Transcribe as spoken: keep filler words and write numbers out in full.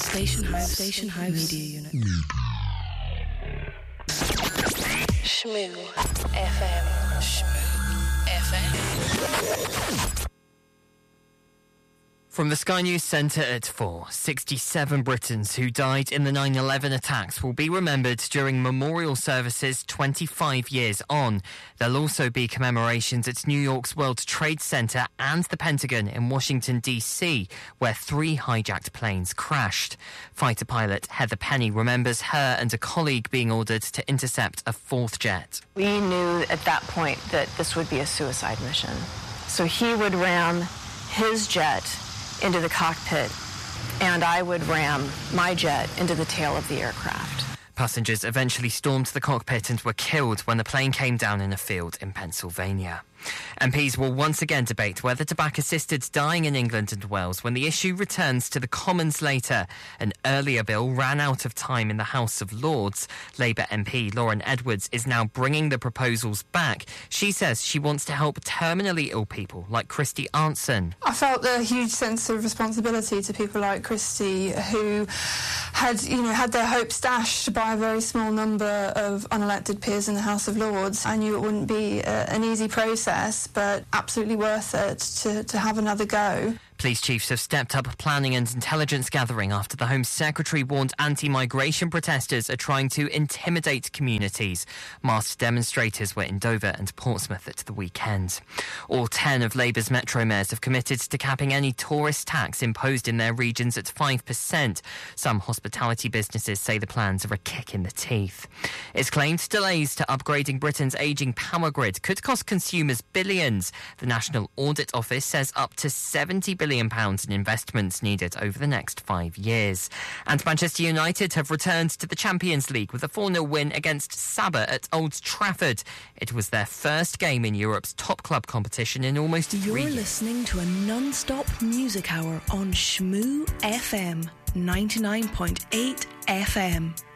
Station House. Station House Media Unit. Shmoo F M. Shmoo F M. From the Sky News Centre at four, sixty-seven Britons who died in the nine eleven attacks will be remembered during memorial services twenty-five years on. There'll also be commemorations at New York's World Trade Center and the Pentagon in Washington, D C, where three hijacked planes crashed. Fighter pilot Heather Penny remembers her and a colleague being ordered to intercept a fourth jet. We knew at that point that this would be a suicide mission. So he would ram his jet into the cockpit, and I would ram my jet into the tail of the aircraft. Passengers eventually stormed the cockpit and were killed when the plane came down in a field in Pennsylvania. M Ps will once again debate whether to back assisted dying in England and Wales when the issue returns to the Commons later. An earlier bill ran out of time in the House of Lords. Labour M P Lauren Edwards is now bringing the proposals back. She says she wants to help terminally ill people like Christy Arnson. I felt a huge sense of responsibility to people like Christy, who had, you know, had their hopes dashed by a very small number of unelected peers in the House of Lords. I knew it wouldn't be uh, an easy process, but absolutely worth it to, to have another go. Police chiefs have stepped up planning and intelligence gathering after the Home Secretary warned anti-migration protesters are trying to intimidate communities. Masked demonstrators were in Dover and Portsmouth at the weekend. All ten of Labour's Metro mayors have committed to capping any tourist tax imposed in their regions at five percent. Some hospitality businesses say the plans are a kick in the teeth. It's claimed delays to upgrading Britain's ageing power grid could cost consumers billions. The National Audit Office says up to seventy billion pounds in investments needed over the next five years. And Manchester United have returned to the Champions League with a four nil win against Saba at Old Trafford. It was their first game in Europe's top club competition in almost You're three years. You're listening to a non-stop music hour on Shmoo F M, ninety-nine point eight F M.